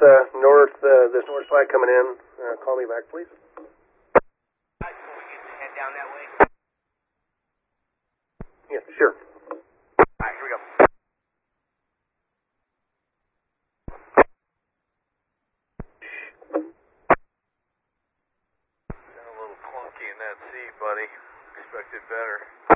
this north side coming in. Call me back, please. We get to head down that way. Yeah, sure. Alright, here we go. Got a little clunky in that seat, buddy. Expected better.